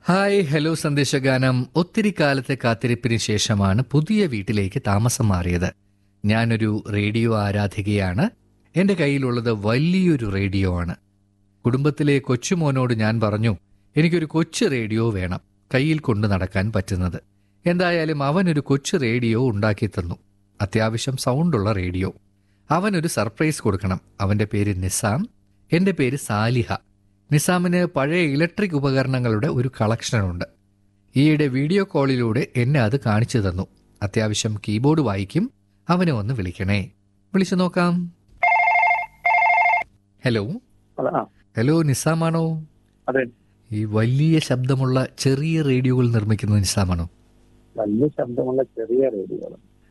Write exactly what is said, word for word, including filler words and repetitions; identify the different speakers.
Speaker 1: Hi, hello സന്ദേശഗാനം. ഒത്തിരി കാലത്തെ കാത്തിരിപ്പിന് ശേഷമാണ് പുതിയ വീട്ടിലേക്ക് താമസം മാറിയത്. ഞാനൊരു റേഡിയോ ആരാധികയാണ്. എൻ്റെ കയ്യിലുള്ളത് വലിയൊരു റേഡിയോ ആണ്. കുടുംബത്തിലെ കൊച്ചുമോനോട് ഞാൻ പറഞ്ഞു, എനിക്കൊരു കൊച്ചു റേഡിയോ വേണം, കയ്യിൽ കൊണ്ടു നടക്കാൻ പറ്റുന്നത്. എന്തായാലും അവനൊരു കൊച്ചു റേഡിയോ ഉണ്ടാക്കി തന്നു. അത്യാവശ്യം സൗണ്ടുള്ള റേഡിയോ. അവനൊരു സർപ്രൈസ് കൊടുക്കണം. അവൻ്റെ പേര് നിസാം, എൻ്റെ പേര് സാലിഹ. നിസാമിന് പഴയ ഇലക്ട്രിക് ഉപകരണങ്ങളുടെ ഒരു കളക്ഷനുണ്ട്. ഈയിടെ വീഡിയോ കോളിലൂടെ എന്നെ അത് കാണിച്ചു തന്നു. അത്യാവശ്യം കീബോർഡ് വായിക്കും. അവനെ ഒന്ന് വിളിക്കണേ. വിളിച്ചു നോക്കാം. Hello hello നിസാമാണോ?
Speaker 2: അതെ,
Speaker 1: ഈ വലിയ ശബ്ദമുള്ള ചെറിയ റേഡിയോകൾ നിർമ്മിക്കുന്ന നിസാമാണോ?
Speaker 2: വലിയ ശബ്ദമുള്ള ചെറിയ റേഡിയോകൾ